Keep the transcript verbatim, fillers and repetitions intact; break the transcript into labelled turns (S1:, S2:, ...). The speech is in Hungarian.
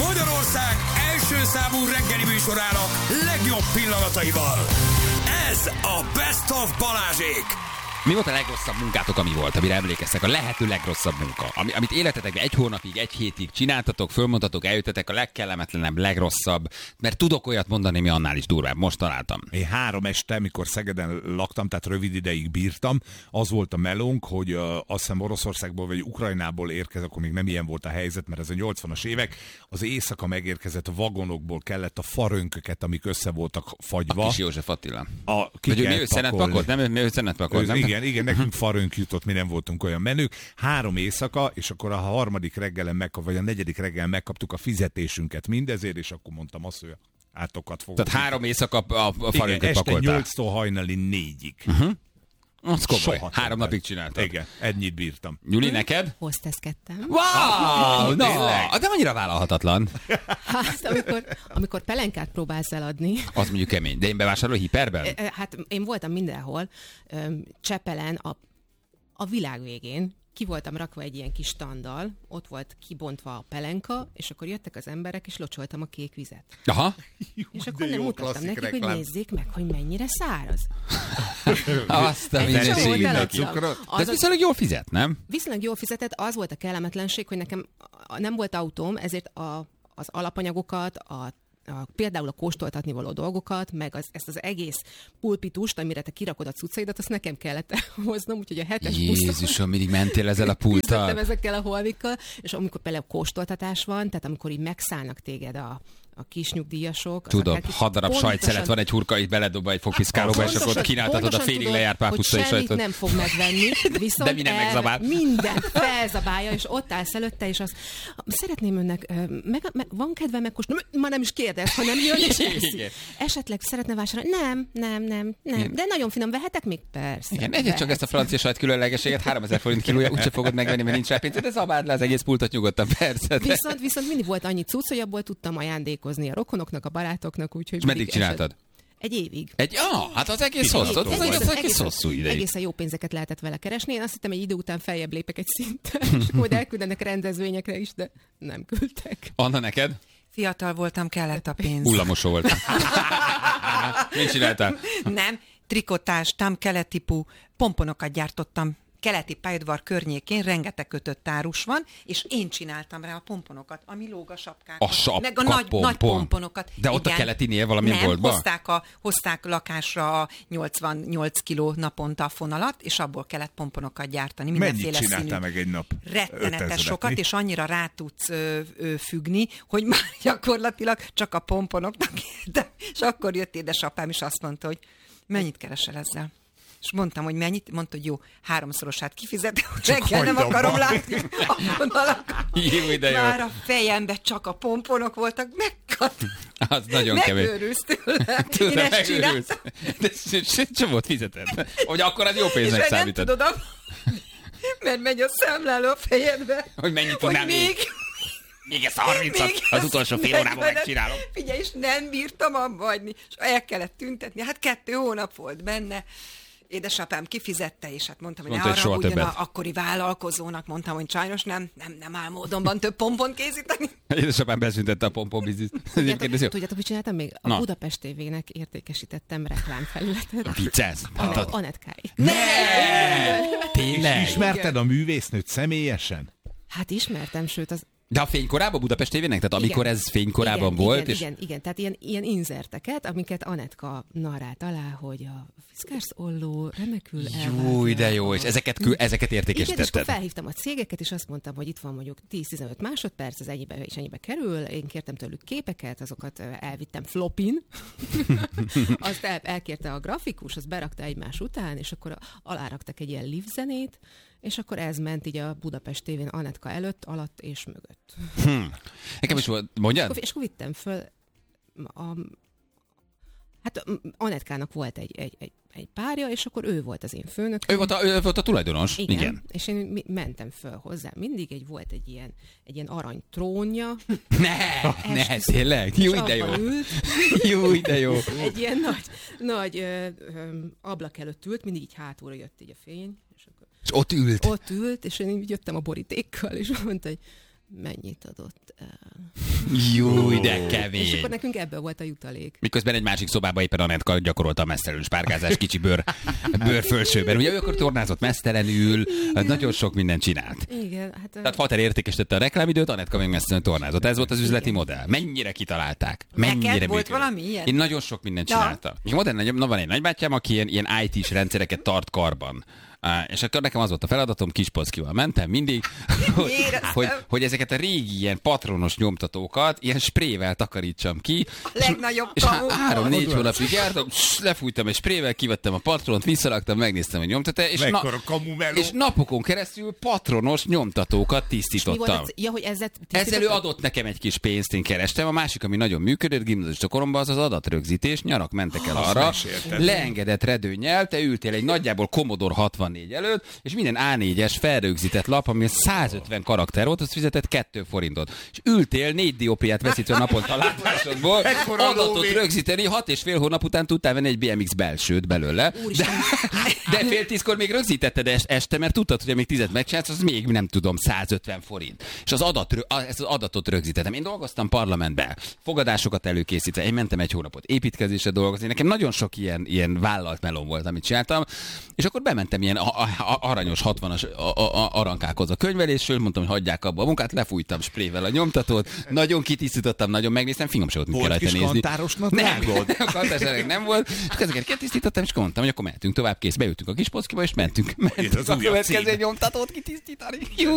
S1: Magyarország első számú reggeli műsorának legjobb pillanataival. Ez a Best of Balázsék.
S2: Mi volt a legrosszabb munkátok, ami volt, amire emlékeztek? A lehető legrosszabb munka. Ami, amit életetekben egy hónapig, egy hétig csináltatok, fölmondtatok, eljöttetek, a legkellemetlenebb, legrosszabb. Mert tudok olyat mondani, mi annál is durvább. Most találtam.
S3: Én három este, mikor Szegeden laktam, tehát rövid ideig bírtam, az volt a melónk, hogy uh, azt hiszem Oroszországból vagy Ukrajnából érkezett, akkor még nem ilyen volt a helyzet, mert ez a nyolcvanas évek, az éjszaka megérkezett vagonokból kellett a farönköket, amik össze voltak fagyva.
S2: A kis József Attila.
S3: A,
S2: vagy ő mi ő szenetpakolt? Nem, ő szenetpakolt, nem?
S3: Igen, igen, nekünk farönk jutott, mi nem voltunk olyan menők. Három éjszaka, és akkor a harmadik reggelen megkap, vagy a negyedik reggelen megkaptuk a fizetésünket mindezért, és akkor mondtam azt, hogy átokat fogok.
S2: Tehát három éjszaka a, a farönköt pakoltál.
S3: Este nyolctól hajnali négyig.
S2: Uh-huh. Az komoly. Három napig csináltad.
S3: Igen, ennyit bírtam.
S2: Gyuri, neked?
S4: Hostesskedtem.
S2: Wow! No, de annyira vállalhatatlan.
S4: Hát, amikor, amikor pelenkát próbálsz eladni.
S2: Az mondjuk kemény. De én bevásárolom hiperben?
S4: Hát én voltam mindenhol. Csepelen, a, a világ végén. Ki voltam rakva egy ilyen kis standal, ott volt kibontva a pelenka, és akkor jöttek az emberek, és locsoltam a kék vizet.
S2: Aha.
S4: És akkor nem mutattam nekik, reklám. Hogy nézzék meg, hogy mennyire száraz.
S2: Azt a minőségét. De ez viszonylag jól fizet, nem?
S4: Viszonylag jól fizetett, az volt a kellemetlenség, hogy nekem nem volt autóm, ezért a, az alapanyagokat, a A, például a kóstoltatni való dolgokat, meg az, ezt az egész pulpitust, amire te kirakod a cuccaidat, azt nekem kellett hoznom, úgyhogy a hetes buszon...
S2: Jézusom, mindig mentél ezzel a pulttal?
S4: ezekkel a holmikkal, és amikor például kóstoltatás van, tehát amikor így megszállnak téged a a kis nyugdíjasok.
S2: Tudom, hat darab sajtszelet van egy hurka, itt beledobva egy fogpiszkálóba, és akkor kínáltatod a félig lejárt pápusztai sajtot.
S4: Semmit nem fog megvenni, viszont
S2: de mi nem megzabál.
S4: Minden felzabálja, és ott állsz előtte, és azt szeretném önnek, meg, meg, van kedve megkóstolni? Már nem is kérdez, hanem jön és eszi. Esetleg szeretne vásárolni? Nem, nem, nem, nem. Igen. De nagyon finom, vehetek még? Persze.
S2: Igen, egyet csak ezt a francia sajt különlegességet, háromezer forint kilója, úgyse fogod megvenni, mert nincs rá pénz, de zabáld le az egész pultot nyugodtan, persze.
S4: Viszont, viszont mindig volt annyi cucc, hogy abból tudtam ajándékozni a rokonoknak, a barátoknak, úgyhogy...
S2: És meddig csináltad?
S4: Eset... Egy évig.
S2: Egy, ah, hát az egész hosszú, az, az, az, az egész hosszú ideig.
S4: Egészen jó pénzeket lehetett vele keresni. Én azt hittem, egy idő után feljebb lépek egy szinten, és majd elküldenek rendezvényekre is, de nem küldtek.
S2: Anna, neked?
S5: Fiatal voltam, kellett a pénz.
S2: Hullamosó voltam. Mit csináltál?
S5: Nem, trikotástam, kelettípú pomponokat gyártottam. Keleti pályaudvar környékén rengeteg kötött árus van, és én csináltam rá a pomponokat, ami lóg a sapkákat.
S2: A sapka
S5: meg a nagy,
S2: pompon.
S5: nagy pomponokat.
S2: De ott igen. A keletinél valamilyen
S5: Nem,
S2: boltban?
S5: hozták, a, hozták lakásra a nyolcvannyolc kiló naponta a fonalat, és abból kellett pomponokat gyártani.
S3: Mennyit csináltál meg egy nap?
S5: Rettenetes sokat, mi? És annyira rá tudsz ö, ö, függni, hogy már gyakorlatilag csak a pomponoknak értem. És akkor jött édesapám, és azt mondta, hogy mennyit keresel ezzel? És mondtam, hogy mennyit, mondta, hogy jó, háromszorosát kifizetem, reggel nem akarom látni a vonalakat.
S2: Jó, de jó.
S5: Már a fejemben csak a pomponok voltak, megkat.
S2: Az nagyon kemény.
S5: Megőrülsz tőle. Én ezt csináltam.
S2: De sem volt fizetett. Hogy akkor az jó pénznek számítod.
S5: És nem tudod, mert megy a számláló a fejedbe.
S2: Hogy mennyit tudnál még? még? Még ezt a harmincat az utolsó fél órában megcsinálom.
S5: Figyelj, és nem bírtam abba hagyni, és el kellett tüntetni. Hát kettő hónap volt benne. Édesapám kifizette, és hát mondtam, hogy
S2: mondta,
S5: ne arra ugyan a akkori vállalkozónak, mondtam, hogy sajnos nem, nem, nem áll módonban több pompont készíteni.
S2: Édesapám beszüntette a pompon bizniszt.
S4: Tudjátok, tudjátok, mit csináltam még? A Na. Budapest té vének értékesítettem reklámfelületet.
S2: Viccelsz?
S4: Anetkáig.
S5: Ne!
S3: Tényleg? Ismerted a művésznőt személyesen?
S4: Hát ismertem, sőt az...
S2: De a fénykorában Budapest té vének? Tehát amikor igen. Ez fénykorában
S4: igen,
S2: volt?
S4: Igen,
S2: és...
S4: igen, igen, tehát ilyen, ilyen inzerteket, amiket Anetka narrált alá, hogy a Fiskars Olló remekül elváltja.
S2: Jó, de jó, és ezeket, kül, ezeket értékesítetted.
S4: Igen, és akkor felhívtam a cégeket, és azt mondtam, hogy itt van mondjuk tíz-tizenöt másodperc, ez ennyibe és ennyibe kerül, én kértem tőlük képeket, azokat elvittem flopin, azt el, elkérte a grafikus, azt berakta egymás után, és akkor aláraktak egy ilyen live zenét, és akkor ez ment így a Budapest té vén Anetka előtt, alatt és mögött.
S2: Hmm. Nekem is volt, mondjad?
S4: És akkor vittem föl a... Hát Anetkának volt egy, egy, egy, egy párja, és akkor ő volt az én főnök.
S2: Ő volt a, ő volt a tulajdonos?
S4: Igen.
S2: Igen.
S4: És én mentem föl hozzá. Mindig egy volt egy ilyen, egy ilyen arany trónja.
S2: Ne, ne, tényleg? Jó, de jó. Jó, de jó.
S4: Egy ilyen nagy, nagy ö, ö, ablak előtt ült, mindig így hátulra jött így a fény. És, akkor
S2: és ott ült?
S4: Ott ült, és én így jöttem a borítékkal, és mondta, hogy mennyit adott el.
S2: Jó, de
S4: És
S2: kemény.
S4: akkor nekünk ebből volt a jutalék.
S2: Miközben egy másik szobában éppen Anett gyakorolta a mesztelenül spárgázás kicsi bőr, bőrfölsőben. Ugye ő akkor tornázott mesztelenül, nagyon sok mindent csinált.
S4: Igen, hát...
S2: Tehát Fater értékesítette a reklámidőt, Anettka még mesztelenül tornázott. Ez volt az üzleti
S4: Igen.
S2: modell. Mennyire kitalálták?
S5: Neked
S2: Mennyire
S5: volt
S2: működött?
S5: valami ilyen?
S2: Én nagyon sok mindent
S5: Ja.
S2: csináltam. Még modern, nagy- na van egy nagybátyám, aki ilyen, ilyen í té-s rendszereket tart karban. Uh, és akkor nekem az volt a feladatom, Kispolszkival mentem mindig, hogy,
S5: Éreztem.
S2: hogy, hogy ezeket a régi ilyen patronos nyomtatókat ilyen sprével takarítsam ki.
S5: A legnagyobb
S2: És há-
S5: kamu.
S2: három-négy hónapig jártam, ss, lefújtam egy sprével, kivettem a patront, visszalaktam, megnéztem, hogy nyomtató, és,
S3: Mekkora kamu meló.
S2: és napokon keresztül patronos nyomtatókat
S4: Mi volt
S2: tisztítottam.
S4: az, ja, hogy ezzel
S2: Ezzel ő adott nekem egy kis pénzt, én kerestem. A másik, ami nagyon működött gimnazista koromban, az az adatrögzítés. Nyarak mentek el
S3: Azt
S2: arra,
S3: mesélted.
S2: leengedett redőnnyel, te ültél egy nagyjából Commodore hatvannégy előtt, és minden á négyes felrögzített lap, ami százötven karakter volt, azt fizetett kettő forintot. És ültél négy dioptriát veszítve naponta látásodból,
S3: Ekkora
S2: adatot
S3: lóvé.
S2: rögzíteni, hat és fél hónap után tudtál venni egy bé em iksz belsőt belőle. De, de fél tízkor még rögzítetted est- este, mert tudtad, hogy amíg tizet megcsinálsz, az még nem tudom, százötven forint. És az adat, ezt az adatot rögzítettem. Én dolgoztam parlamentben, fogadásokat előkészítve, én mentem egy hónapot építkezésre dolgozni. Nekem nagyon sok ilyen, ilyen vállalt melón volt, amit csináltam, és akkor bementem ilyen a, a, a, aranyos hatvanas a, a, a, arankákhoz a könyvelésről, mondtam, hogy hagyják abba a munkát, lefújtam sprével a nyomtatót, nagyon kitisztítottam, nagyon megnéztem, fingom se volt, mit kell
S3: Volt
S2: rajta
S3: kis
S2: nézni.
S3: kantáros
S2: Nem,
S3: nadrágod?
S2: a kantáros nem volt, és ezeket kitisztítottam, és akkor mondtam, hogy akkor mehetünk tovább, kész, beültünk a Kispolszkiba, és mentünk, mentünk
S3: az
S2: a
S3: újabb
S2: következő
S3: cím.
S2: nyomtatót kitisztítani. Jó,